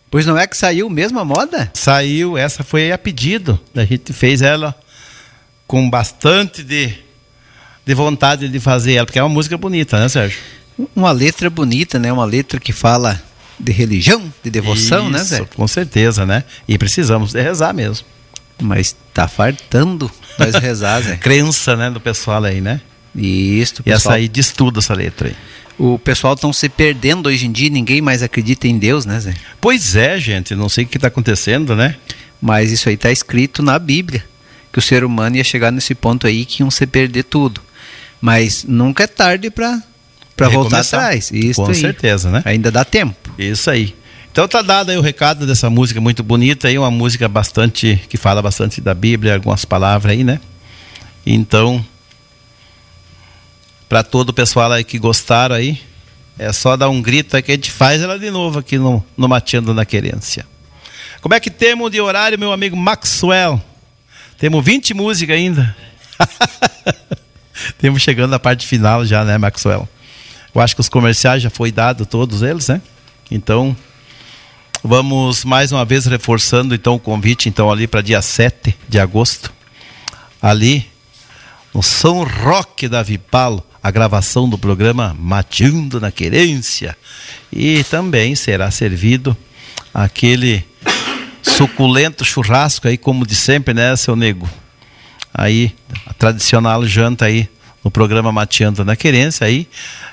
Pois não é que saiu mesmo a moda? Saiu, essa foi a pedido. A gente fez ela com bastante de vontade de fazer ela, porque é uma música bonita, né, Sérgio? Uma letra bonita, né? Uma letra que fala de religião, de devoção, isso, né, Zé? Com certeza, né? E precisamos de rezar mesmo. Mas tá fartando nós rezar, Zé. Crença, né, do pessoal aí, né? Isso, pessoal. E essa aí diz tudo, essa letra aí. O pessoal estão se perdendo hoje em dia, ninguém mais acredita em Deus, né, Zé? Pois é, gente, não sei o que está acontecendo, né? Mas isso aí está escrito na Bíblia, que o ser humano ia chegar nesse ponto aí que iam se perder tudo. Mas nunca é tarde para voltar atrás. Isso com aí. certeza, né? Ainda dá tempo. Isso aí. Então tá dado aí o recado dessa música muito bonita aí, uma música bastante, que fala bastante da Bíblia, algumas palavras aí, né? Então, para todo o pessoal aí que gostaram aí, é só dar um grito aí que a gente faz ela de novo aqui no Mateando na Querência. Como é que temos de horário, meu amigo Maxwell? Temos 20 músicas ainda. Temos chegando na parte final já, né, Maxwell? Eu acho que os comerciais já foi dado todos eles, né? Então, vamos mais uma vez reforçando então o convite então ali para dia 7 de agosto, ali no São Roque da Vipalo, a gravação do programa Mateando na Querência. E também será servido aquele suculento churrasco aí, como de sempre, né, seu nego? Aí, a tradicional janta aí no programa Mateando na Querência aí.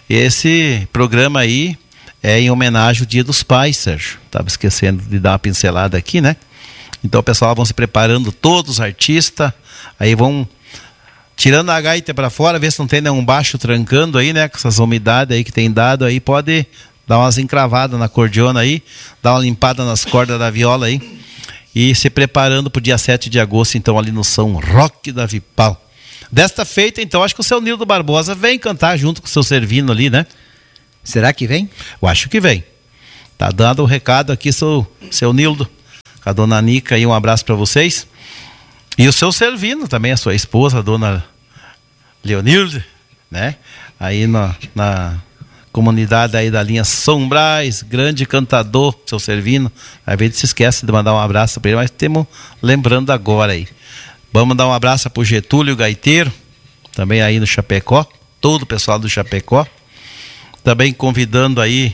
Esse programa aí é em homenagem ao Dia dos Pais, Sérgio. Estava esquecendo de dar uma pincelada aqui, né? Então o pessoal vão se preparando, todos os artistas, aí vão tirando a gaita para fora, ver se não tem nenhum baixo trancando aí, né? Com essas umidades aí que tem dado aí, pode dar umas encravadas na cordiona aí, dar uma limpada nas cordas da viola aí, e se preparando para o dia 7 de agosto, então ali no São Roque da Vipal. Desta feita, então, acho que o seu Nildo Barbosa vem cantar junto com o seu Servino ali, né? Será que vem? Eu acho que vem. Tá dando o recado aqui, seu Nildo. Com a dona Nica aí, um abraço para vocês. E o seu Servino também, a sua esposa, a dona Leonilde, né? Aí na comunidade aí da linha São Brás, grande cantador, seu Servino. Às vezes se esquece de mandar um abraço para ele, mas temos lembrando agora aí. Vamos dar um abraço para o Getúlio Gaiteiro, também aí no Chapecó, todo o pessoal do Chapecó. Também convidando aí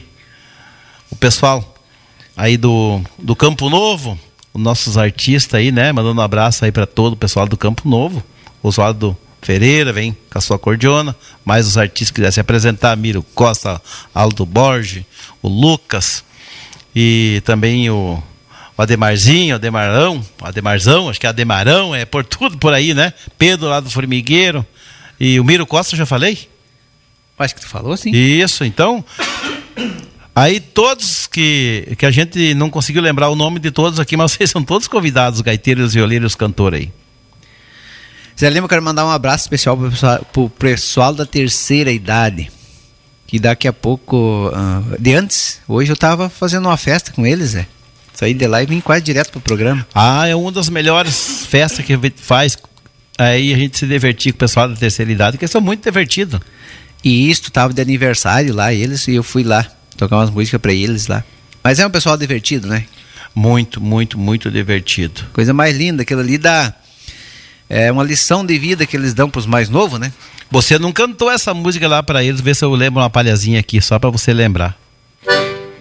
o pessoal aí do Campo Novo, os nossos artistas aí, né? Mandando um abraço aí para todo o pessoal do Campo Novo. Oswaldo Ferreira vem com a sua cordiona, mais os artistas que quiserem se apresentar, Miro Costa, Aldo Borges, o Lucas e também o Ademarzinho, Ademarzão, acho que é Ademarão, é por tudo por aí, né? Pedro lá do Formigueiro e o Miro Costa, já falei? Acho que tu falou, sim. Isso, então, aí todos que a gente não conseguiu lembrar o nome de todos aqui, mas vocês são todos convidados, os gaiteiros, os violeiros, os cantores aí. Zé Lima, eu quero mandar um abraço especial pro pessoal da terceira idade, que daqui a pouco, hoje eu tava fazendo uma festa com eles, Zé. Saí de lá e vim quase direto pro programa. Ah, é uma das melhores festas que a gente faz, aí a gente se divertir com o pessoal da terceira idade, que eles são muito divertidos. E isso, tava de aniversário lá, eles, e eu fui lá tocar umas músicas pra eles lá. Mas é um pessoal divertido, né? Muito, muito, muito divertido. Coisa mais linda, aquilo ali é uma lição de vida que eles dão pros mais novos, né? Você não cantou essa música lá pra eles, vê se eu lembro uma palhazinha aqui, só pra você lembrar.